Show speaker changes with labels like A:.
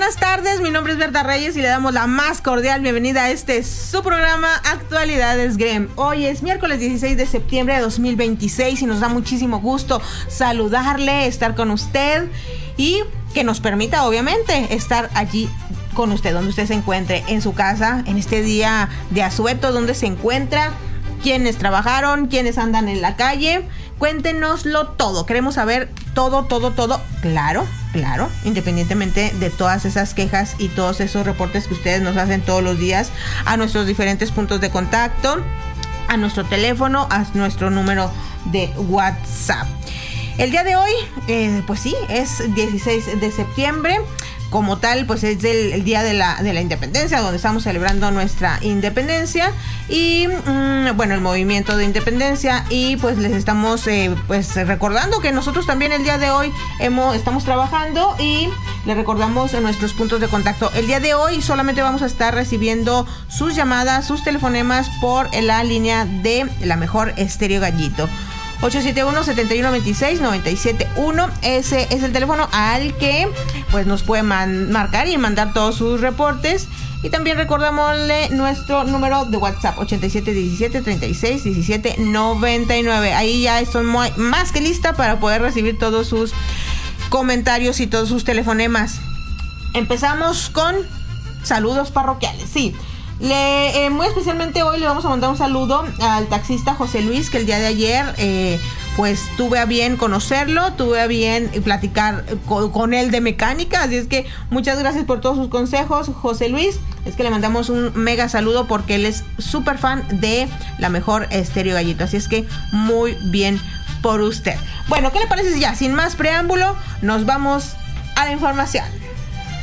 A: buenas tardes, mi nombre es Berta Reyes y le damos la más cordial bienvenida a su programa Actualidades GREM. Hoy es miércoles 16 de septiembre de 2026 y nos da muchísimo gusto saludarle, estar con usted y que nos permita obviamente estar allí con usted, donde usted se encuentre, en su casa, en este día de asueto, donde se encuentra, quiénes trabajaron, quiénes andan en la calle. Cuéntenoslo todo, queremos saber todo, claro, independientemente de todas esas quejas y todos esos reportes que ustedes nos hacen todos los días a nuestros diferentes puntos de contacto, a nuestro teléfono, a nuestro número de WhatsApp. El día de hoy, pues sí, es 16 de septiembre. Como tal, pues es el día de la independencia, donde estamos celebrando nuestra independencia y, bueno, el movimiento de independencia. Y pues les estamos pues recordando que nosotros también el día de hoy estamos trabajando y les recordamos nuestros puntos de contacto. El día de hoy solamente vamos a estar recibiendo sus llamadas, sus telefonemas por la línea de la mejor Estéreo Gallito. 871-7126-971. Ese es el teléfono al que pues nos puede marcar y mandar todos sus reportes. Y también recordamosle nuestro número de WhatsApp, 8717-361799. Ahí ya estoy más que lista para poder recibir todos sus comentarios y todos sus telefonemas. Empezamos con saludos parroquiales, sí. Muy especialmente hoy le vamos a mandar un saludo al taxista José Luis, que el día de ayer pues tuve a bien conocerlo, tuve a bien platicar con él de mecánica, así es que muchas gracias por todos sus consejos, José Luis. Es que le mandamos un mega saludo porque él es súper fan de la mejor Estéreo Gallito, así es que muy bien por usted. Bueno, ¿qué le parece si ya sin más preámbulo nos vamos a la información?